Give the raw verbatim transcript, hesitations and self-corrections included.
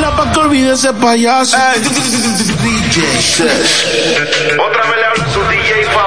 baila pa' que olvide ese payaso. Otra vez le hablo su D J